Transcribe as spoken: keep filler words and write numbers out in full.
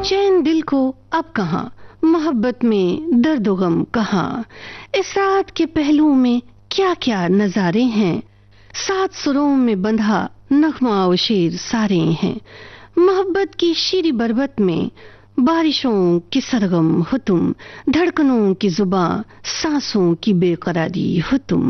चैन दिल को अब कहाँ, मोहब्बत में दर्द गम कहाँ। इस रात के पहलू में क्या क्या नजारे हैं, सात सुरों में बंधा नगमा और शेर सारे हैं। मोहब्बत की शीरी बरबत में बारिशों की सरगम हो तुम, धड़कनों की जुबां, सांसों की बेकरारी हो तुम।